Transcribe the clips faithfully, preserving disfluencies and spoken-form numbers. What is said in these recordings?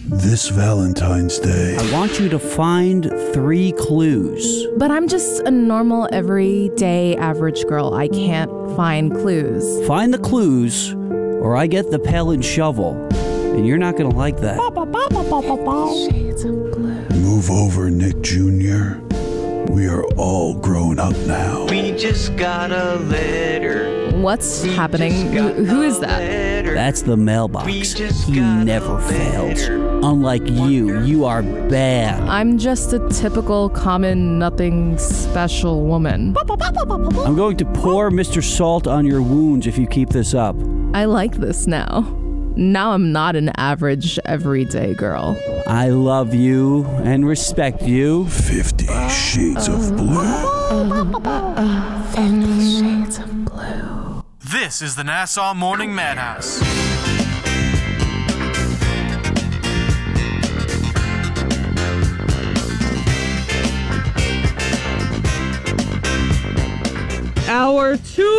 this Valentine's Day. I want you to find three clues. But I'm just a normal, everyday, average girl. I can't find clues. Find the clues, or I get the pail and shovel. And you're not going to like that. Shades of blue. Move over, Nick Junior We are all grown up now. We just got a letter. What's We happening? just got Who, who is a that? letter. That's the We mailbox. just He got a never fails. letter. Unlike you, you are bad. I'm just a typical, common, nothing special woman. I'm going to pour Mister Salt on your wounds if you keep this up. I like this now. Now I'm not an average, everyday girl. I love you and respect you. Fifty Shades of Blue. Fifty Shades of Blue. This is the Nassau Morning Madhouse. Hour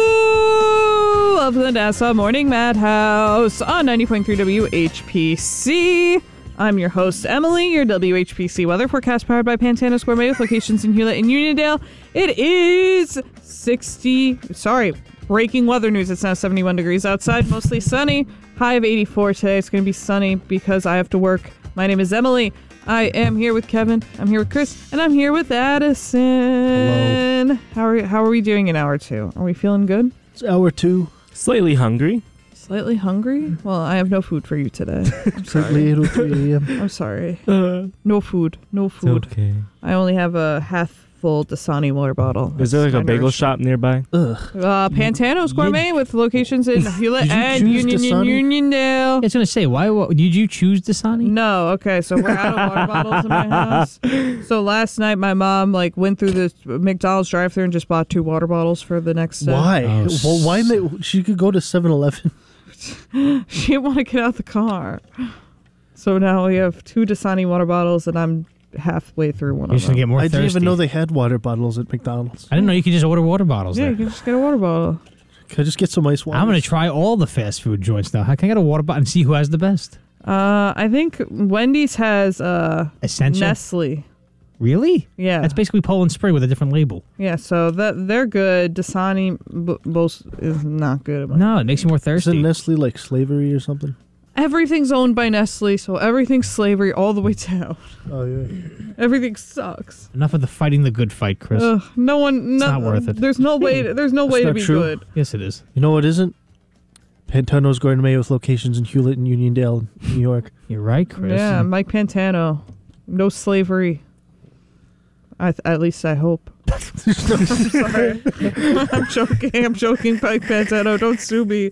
two of the Nassau Morning Madhouse on ninety point three W H P C. I'm your host, Emily, your W H P C weather forecast powered by Pantano's Gourmet with locations in Hewlett and Uniondale. It is sixty, sorry, breaking weather news. It's now seventy-one degrees outside, mostly sunny. High of eighty-four today. It's going to be sunny because I have to work. My name is Emily. I am here with Kevin. I'm here with Chris, and I'm here with Addison. Hello. How are how are we doing in hour two? Are we feeling good? It's hour two. Slightly hungry. Slightly hungry? Well, I have no food for you today. I'm Certainly eight oh three a.m. I'm sorry. No food. No food. It's okay. I only have a half full Dasani water bottle. Is there like That's a bagel kinda- shop nearby? Ugh. Uh, Pantano's Gourmet with locations in Hewlett Did you and choose Union, Dasani? Uniondale. I was gonna say, why what, did you choose Dasani? No, okay, so we're out of water bottles in my house. So last night my mom like went through the McDonald's drive-thru and just bought two water bottles for the next day. Why? Oh, well, why? Ma- she could go to seven eleven. She didn't want to get out the car. So now we have two Dasani water bottles and I'm halfway through one You're of just gonna them. get more I didn't thirsty. even know they had water bottles at McDonald's. I didn't know you could just order water bottles Yeah, there. you can just get a water bottle. Can I just get some ice water? I'm gonna try all the fast food joints now. How can I get a water bottle and see who has the best? Uh, I think Wendy's has uh Essential. Nestle. Really? Yeah. That's basically Poland Spring with a different label. Yeah, so that they're good. Dasani b- both is not good. No, it makes you more Isn't thirsty. Nestle like slavery or something? Everything's owned by Nestle, so everything's slavery all the way down. Oh yeah. Everything sucks. Enough of the fighting the good fight, Chris. Ugh, no one. No, not worth it. There's no way. To, there's no way to not be true. good. Yes, it is. You know what isn't? Pantano's Gourmet with locations in Hewlett and Uniondale, New York. You're right, Chris. Yeah, Mike Pantano. No slavery. I th- at least I hope. I'm sorry. I'm joking. I'm joking, Mike Pantano. Don't sue me.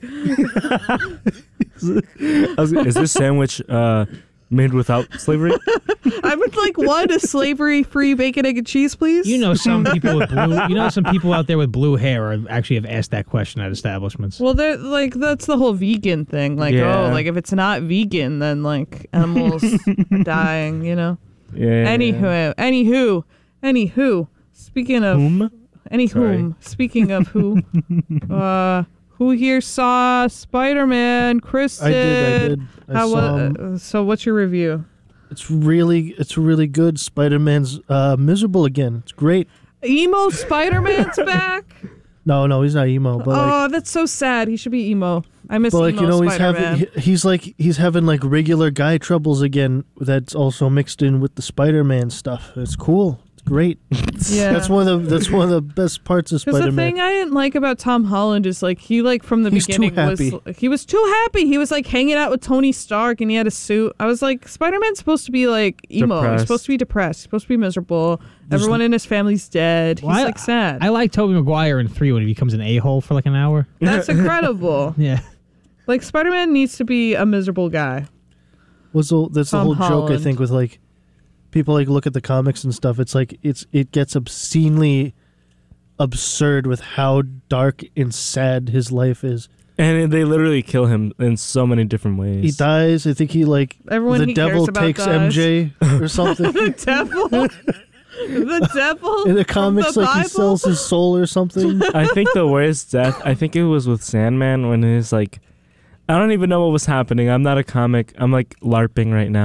I was- Is this sandwich uh, made without slavery? I would like one a slavery-free bacon, egg, and cheese, please. You know some people with blue. You know some people out there with blue hair are actually have asked that question at establishments. Well, they're like that's the whole vegan thing. Like, Yeah. oh, like if it's not vegan, then like animals are dying. You know. Yeah. Anywho, anywho, anywho. Speaking of Whom? any Sorry. whom. Speaking of who, uh, who here saw Spider-Man? Chris I did. I did. I How saw wa- him. uh, so what's your review? It's really, it's really good. Spider-Man's uh, miserable again. It's great. Emo Spider-Man's back. No, no, he's not emo, but like, Oh, that's so sad. He should be emo. I miss but like emo you know, he's Spider-Man. having, he- he's like, he's having like regular guy troubles again. That's also mixed in with the Spider-Man stuff. It's cool. It's great. yeah. That's one of the, that's one of the best parts of Because the Spider-Man. thing I didn't like about Tom Holland is like he like from the He's too beginning was happy. he was too happy. He was like hanging out with Tony Stark and he had a suit. I was like, Spider-Man's supposed to be like emo. He's Depressed. supposed to be depressed. He's supposed to be miserable. There's Everyone in his family's dead. He's Well, I- like sad. I like Tobey Maguire in three when he becomes an a-hole for like an hour. That's incredible. Yeah. Like Spider-Man needs to be a miserable guy. Was the, that's the Tom whole joke I Holland. think with like people like look at the comics and stuff. It's like it's it gets obscenely absurd with how dark and sad his life is. And they literally kill him in so many different ways. He dies. I think he like Everyone the he devil cares about takes dies. M J or something. The devil. The devil. In the from comics, the like he Bible? sells his soul or something. I think the worst death, I think it was with Sandman when he's like, I don't even know what was happening. I'm not a comic. I'm like LARPing right now.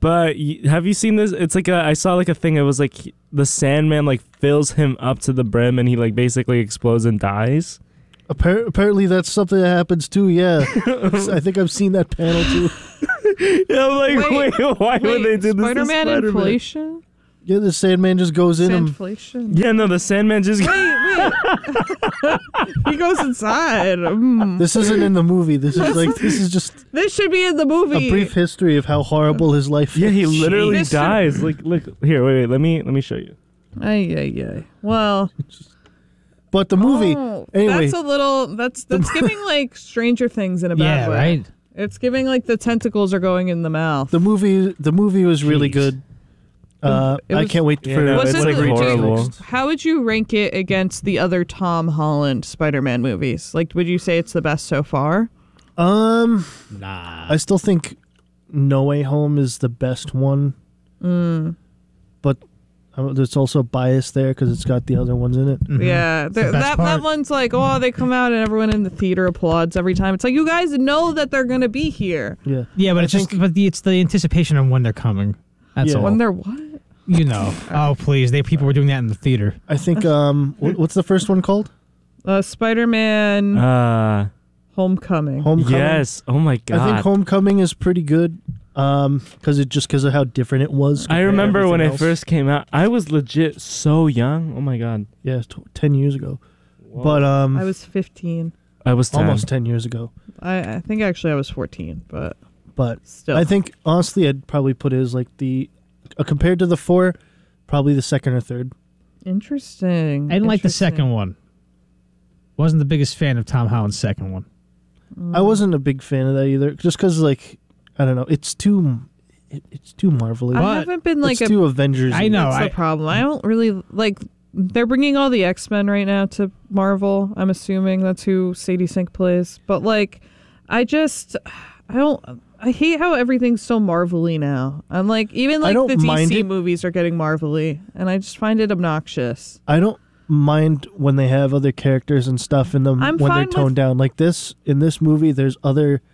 But y- have you seen this? It's like a, I saw like a thing. It was like he- the Sandman like fills him up to the brim, and he like basically explodes and dies. Appar- apparently, that's something that happens too. Yeah, I think I've seen that panel too. Yeah, I'm like, wait, Wait, why would Wait, they do this? Spider-Man to Spider-Man? inflation? Yeah, the Sandman just goes in him. Inflation. Yeah, no, the Sandman just. Wait, wait. He goes inside. Mm. This isn't in the movie. This is like this is just This should be in the movie. a brief history of how horrible his life Yeah, is. he literally This should- dies. Like, look here. Wait, wait. Let me let me show you. Ay, ay, ay. Well, But the movie, oh, anyway, that's a little. That's that's giving like Stranger Things in a bad Yeah, way. right. It's giving like the tentacles are going in the mouth. the movie, the movie was really Jeez. good. Uh, It I was- can't wait Yeah, for no, Was it's it like the- horrible. How would you rank it against the other Tom Holland Spider-Man movies? Like, would you say it's the best so far? Um, Nah. I still think No Way Home is the best one. Mm. But uh, there's also bias there because it's got the other ones in it. Mhm. Yeah, It's the there- best that part. that one's like, oh, they come out and everyone in the theater applauds every time. It's like you guys know that they're gonna be here. Yeah. Yeah, but I it's just think- but the, it's the anticipation of when they're coming. That's Yeah. all. When they're what? You know. Oh please, they people were doing that in the theater. I think, um, what, what's the first one called? Uh, Spider-Man Uh, Homecoming. Homecoming. yes. Oh my god. I think Homecoming is pretty good. Um, because it just because of how different it was. I compared to remember when it everything else. first came out. I was legit so young. Oh my god. Yeah, t- ten years ago. Whoa. But um, I was fifteen. I was ten. almost ten years ago. I, I think actually I was fourteen, but But still. I think honestly, I'd probably put it as like the uh, compared to the four, probably the second or third. Interesting. I didn't like the Interesting. second one. Wasn't the biggest fan of Tom Holland's second one. Mm. I wasn't a big fan of that either, just because like I don't know, it's too, it, it's too Marvel-y. I But haven't been like it's a. too Avengers. I know. That's I- the problem. I don't really like. They're bringing all the X-Men right now to Marvel. I'm assuming that's who Sadie Sink plays. But like, I just, I don't. I hate how everything's so Marvel-y now. I'm like, even I like don't the D mind C it. movies are getting Marvel-y, and I just find it obnoxious. I don't mind when they have other characters and stuff in them I'm when they're fine with- toned down. Like this in this movie, there's other,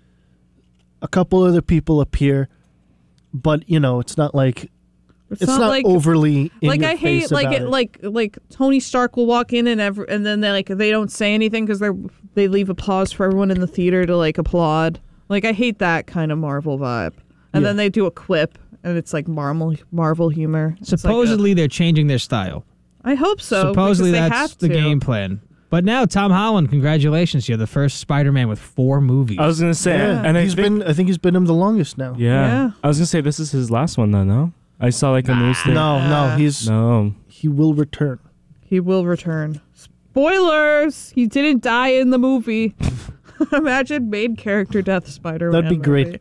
a couple other people appear, but you know, it's not like It's, it's not, not, like overly. In like your I hate face like about it, like like Tony Stark will walk in and ever and then they like they don't say anything because they're they leave a pause for everyone in the theater to like applaud. Like I hate that kind of Marvel vibe. And Yeah. then they do a quip and it's like Marvel Marvel humor. It's like a- Supposedly they're changing their style. I hope so. Supposedly because they that's have the to. game plan. But now Tom Holland, congratulations, you're the first Spider-Man with four movies. I was gonna say, Yeah, and I he's think, been. I think he's been him the longest now. yeah. Yeah. I was gonna say this is his last one, though. No, I saw like a news thing. No, no, Uh, he's No. he will return. He will return. Spoilers! He didn't die in the movie. Imagine main character death Spider-Man. That'd be great.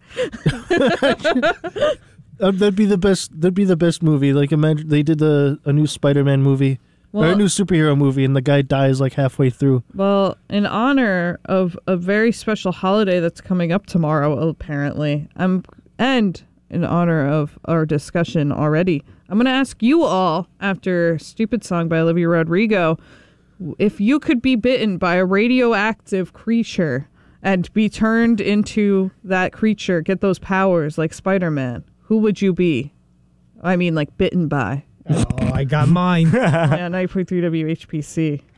Uh, that'd be the best. That'd be the best movie. Like imagine they did the a new Spider-Man movie or a Well- new superhero movie, and the guy dies like halfway through. Well, in honor of a very special holiday that's coming up tomorrow, apparently, I'm and in honor of our discussion already, I'm going to ask you all after "Stupid Song" by Olivia Rodrigo, if you could be bitten by a radioactive creature and be turned into that creature, get those powers like Spider-Man, who would you be? I mean, like bitten by. Oh, I got mine. Yeah, ninety point three W H P C.